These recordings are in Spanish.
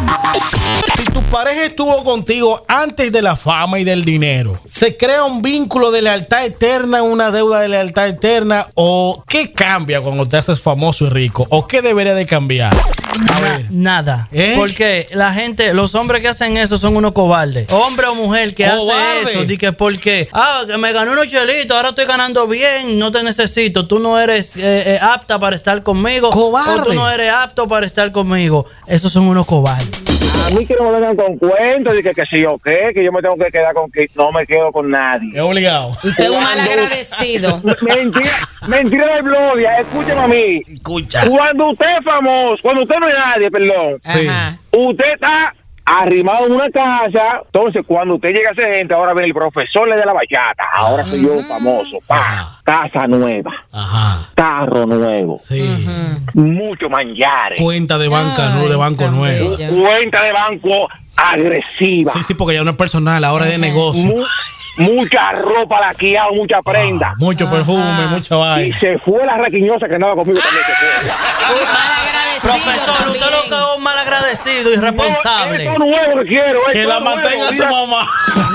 Si tu pareja estuvo contigo antes de la fama y del dinero, ¿se crea un vínculo de lealtad eterna, una deuda de lealtad eterna? ¿O qué cambia cuando te haces famoso y rico? ¿O qué debería de cambiar? A ver. Nada. Porque la gente, los hombres que hacen eso son unos cobardes. Hombre o mujer que hace eso, di que porque, que me gané unos chelitos, ahora estoy ganando bien, no te necesito, tú no eres apta para estar conmigo. Cobarde. O tú no eres apto para estar conmigo. Esos son unos cobardes. A mí que no me vengan con cuentos de que si yo qué, que yo me tengo que quedar con que no me quedo con nadie. Es obligado. Usted es un mal agradecido. Mentira del blog, escúchame a mí. Escucha. Cuando usted es famoso, cuando usted no es nadie, perdón, Sí. Ajá. usted está arrimado en una casa. Entonces, cuando usted llega a esa gente, ahora viene el profesor de la bachata. Ahora soy yo famoso. Ajá. Casa nueva. Ajá. Carro nuevo. Sí. Mucho manjares. Cuenta de banca, no de banco tan nuevo. bella. Cuenta de banco agresiva. Sí, porque ya no es personal, ahora es de negocio. Mucha ropa laqueada, mucha prenda. Mucho perfume, mucha Y vaina. se fue la raquiñosa que andaba conmigo también. Se fue. Mal agradecido. Profesor, usted lo que es un mal agradecido, irresponsable. Esto nuevo que quiero. Que esto la nuevo, mantenga su mira. mamá.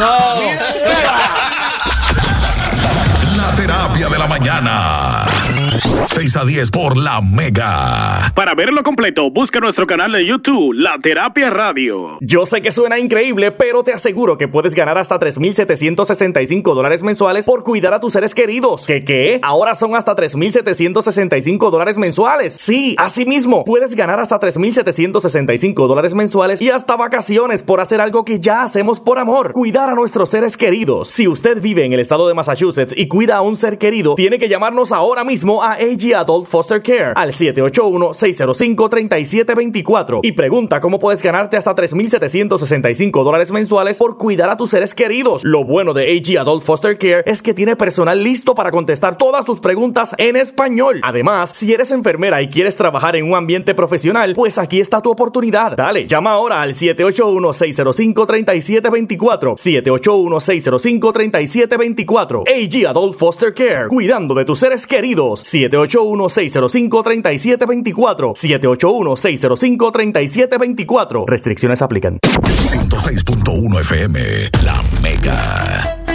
La terapia de la mañana. 6 a 10 por La Mega. Para verlo completo, busca nuestro canal de YouTube, La Terapia Radio. Yo sé que suena increíble, pero te aseguro que puedes ganar hasta $3,765 mensuales por cuidar a tus seres queridos. ¿Qué? Ahora son hasta $3,765 mensuales. Sí, así mismo, puedes ganar hasta $3,765 mensuales y hasta vacaciones por hacer algo que ya hacemos por amor: cuidar a nuestros seres queridos. Si usted vive en el estado de Massachusetts y cuida a un ser querido, tiene que llamarnos ahora mismo a AG Adult Foster Care al 781-605-3724 y pregunta cómo puedes ganarte hasta $3,765 mensuales por cuidar a tus seres queridos. Lo bueno de AG Adult Foster Care es que tiene personal listo para contestar todas tus preguntas en español. Además, si eres enfermera y quieres trabajar en un ambiente profesional, pues aquí está tu oportunidad. Dale, llama ahora al 781-605-3724. 781-605-3724. AG Adult Foster Care, cuidando de tus seres queridos. 781-605-3724. 781-605-3724. Restricciones aplican. 106.1 FM, La Mega.